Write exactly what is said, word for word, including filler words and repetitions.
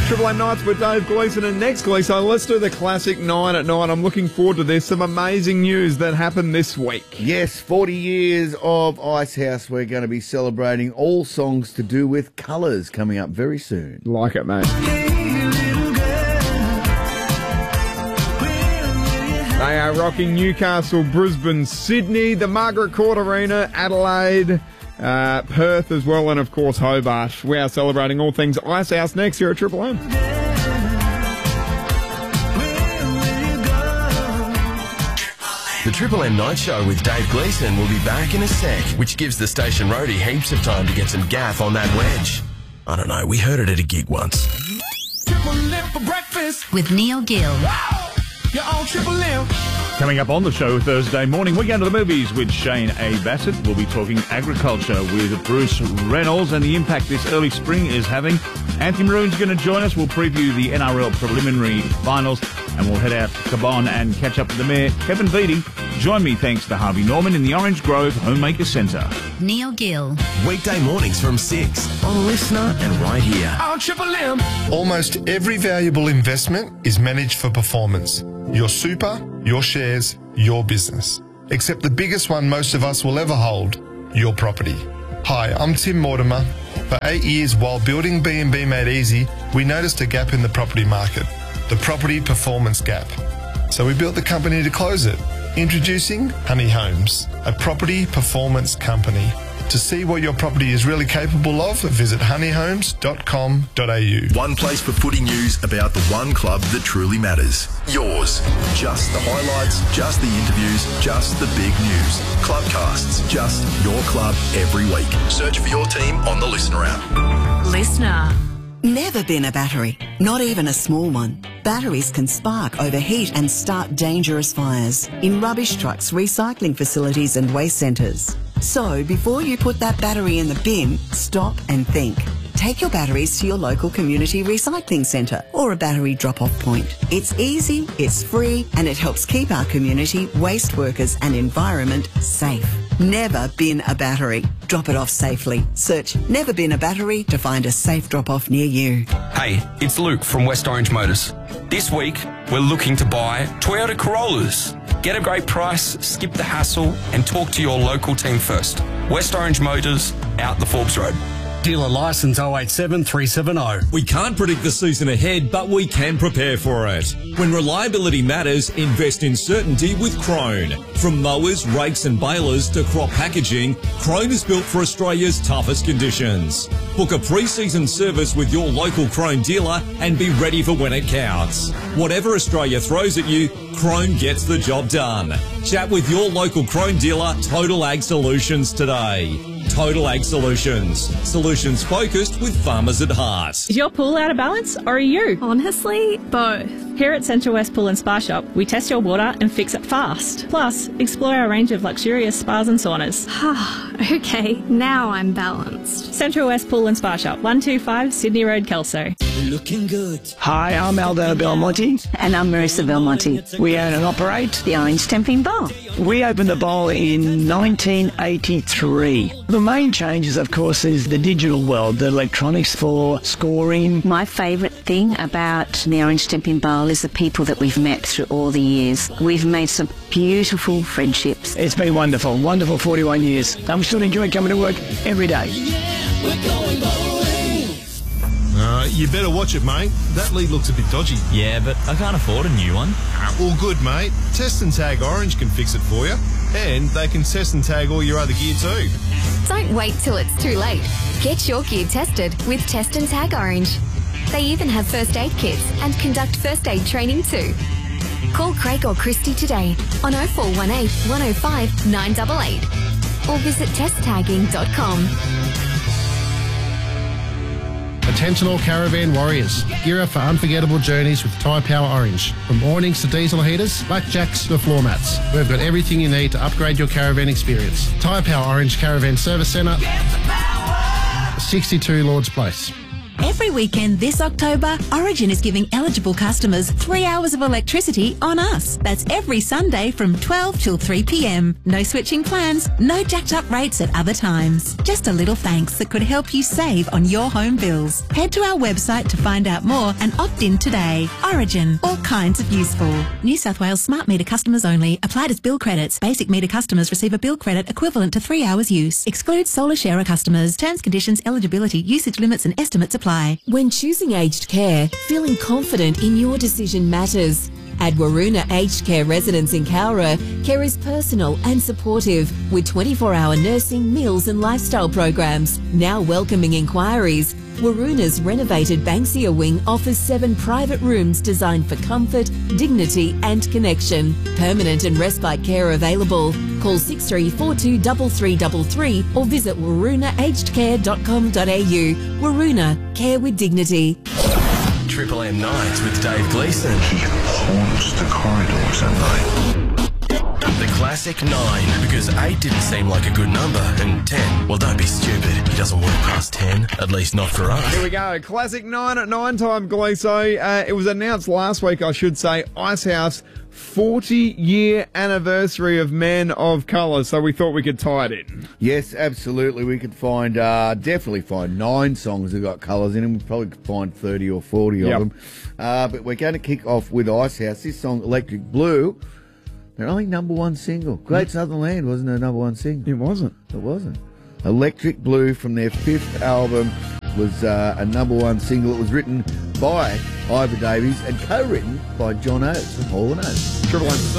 Triple M Nights with Dave Gleeson and next, Gleeson, let's do the classic nine at nine. I'm looking forward to this. Some amazing news that happened this week. Yes, forty years of Icehouse. We're going to be celebrating all songs to do with colours coming up very soon. Like it, mate. They are rocking Newcastle, Brisbane, Sydney, the Margaret Court Arena, Adelaide, uh, Perth as well, and of course Hobart. We are celebrating all things Icehouse next here at Triple M. The Triple M Night Show with Dave Gleeson will be back in a sec, which gives the station roadie heaps of time to get some gaff on that wedge. I don't know, we heard it at a gig once. Triple M for breakfast with Neil Gill. You're on Triple M. Coming up on the show Thursday morning, we're going to the movies with Shane A. Bassett. We'll be talking agriculture with Bruce Reynolds and the impact this early spring is having. Anthony Maroon's going to join us. We'll preview the N R L preliminary finals and we'll head out to Cabon and catch up with the Mayor, Kevin Beattie. Join me thanks to Harvey Norman in the Orange Grove Homemaker Centre. Neil Gill. Weekday mornings from six on Listener and right here. On Triple M. Almost every valuable investment is managed for performance. Your super, your shares, your business. Except the biggest one most of us will ever hold, your property. Hi, I'm Tim Mortimer. For eight years while building B and B Made Easy, we noticed a gap in the property market, the property performance gap. So we built the company to close it. Introducing Honey Homes, a property performance company. To see what your property is really capable of, visit honey homes dot com dot a u. One place for footy news about the one club that truly matters. Yours. Just the highlights, just the interviews, just the big news. Clubcasts, just your club every week. Search for your team on the Listener app. Listener. Never been a battery, not even a small one. Batteries can spark, overheat and start dangerous fires in rubbish trucks, recycling facilities and waste centres. So before you put that battery in the bin, stop and think. Take your batteries to your local community recycling centre or a battery drop-off point. It's easy, it's free and it helps keep our community, waste workers and environment safe. Never bin a battery. Drop it off safely. Search Never Bin a Battery to find a safe drop-off near you. Hey, it's Luke from West Orange Motors. This week, we're looking to buy Toyota Corollas. Get a great price, skip the hassle, and talk to your local team first. West Orange Motors, out the Forbes Road. Dealer licence oh eight seven three seven oh. We can't predict the season ahead, but we can prepare for it. When reliability matters, invest in certainty with Krone. From mowers, rakes and balers to crop packaging, Krone is built for Australia's toughest conditions. Book a pre-season service with your local Krone dealer and be ready for when it counts. Whatever Australia throws at you, Krone gets the job done. Chat with your local Krone dealer, Total Ag Solutions, today. Total Ag Solutions. Solutions focused with farmers at heart. Is your pool out of balance or are you? Honestly, both. Here at Central West Pool and Spa Shop, we test your water and fix it fast. Plus, explore our range of luxurious spas and saunas. Okay, now I'm balanced. Central West Pool and Spa Shop, one two five Sydney Road, Kelso. Looking good. Hi, I'm Aldo Belmonte. And I'm Marissa Belmonte. We own and operate the Orange Stamping Bowl. We opened the bowl in nineteen eighty-three. The main changes, of course, is the digital world, the electronics for scoring. My favourite thing about the Orange Stamping Bowl is the people that we've met through all the years. We've made some beautiful friendships. It's been wonderful, wonderful forty-one years. I'm still enjoying coming to work every day. Yeah, we're going bowling. Uh, you better watch it, mate. That lead looks a bit dodgy. Yeah, but I can't afford a new one. Uh, all good, mate. Test and Tag Orange can fix it for you. And they can test and tag all your other gear too. Don't wait till it's too late. Get your gear tested with Test and Tag Orange. They even have first aid kits and conduct first aid training too. Call Craig or Christy today on oh four one eight, one oh five, nine eight eight or visit test tagging dot com. Attention all caravan warriors. Gear up for unforgettable journeys with Tyre Power Orange. From awnings to diesel heaters, blackjacks to floor mats. We've got everything you need to upgrade your caravan experience. Tyre Power Orange Caravan Service Centre, sixty-two Lords Place. Every weekend this October, Origin is giving eligible customers three hours of electricity on us. That's every Sunday from twelve till three p m. No switching plans, no jacked up rates at other times. Just a little thanks that could help you save on your home bills. Head to our website to find out more and opt in today. Origin, all kinds of useful. New South Wales smart meter customers only. Applied as bill credits. Basic meter customers receive a bill credit equivalent to three hours use. Excludes solar sharer customers. Terms, conditions, eligibility, usage limits and estimates apply. When choosing aged care, feeling confident in your decision matters. At Waroona Aged Care Residence in Cowra, care is personal and supportive with twenty-four hour nursing, meals and lifestyle programs. Now welcoming inquiries, Waroona's renovated Banksia wing offers seven private rooms designed for comfort, dignity and connection. Permanent and respite care available. Call six three four two three three three three or visit waroona aged care dot com dot a u. Waroona, care with dignity. Triple M Nights with Dave Gleeson. He haunts the corridors at night. The classic nine, because eight didn't seem like a good number, and ten, well, don't be stupid. He doesn't work past ten, at least not for us. Here we go. Classic nine at nine time, Gleeso. Uh, it was announced last week, I should say, Icehouse forty-year anniversary of Men of Colour, so we thought we could tie it in. Yes, absolutely. We could find, uh, definitely find nine songs that got colours in them. We probably could find thirty or forty Yep. of them. Uh, but we're going to kick off with Icehouse. This song, Electric Blue, their only number one single. Great Southern Land wasn't their number one single. It wasn't. It wasn't. Electric Blue from their fifth album was uh, a number one single. It was written by Ivor Davies and co-written by John Oates from Hall and Oates. Triple M.